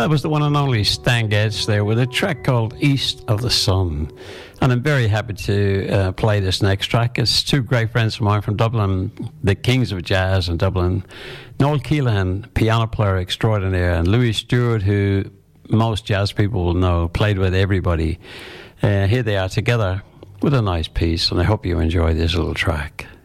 That was the one and only Stan Getz there with a track called East of the Sun. And I'm very happy to play this next track. It's two great friends of mine from Dublin, the kings of jazz in Dublin. Noel Keelan, piano player extraordinaire, and Louis Stewart, who most jazz people will know, played with everybody. Here they are together with a nice piece, and I hope you enjoy this little track.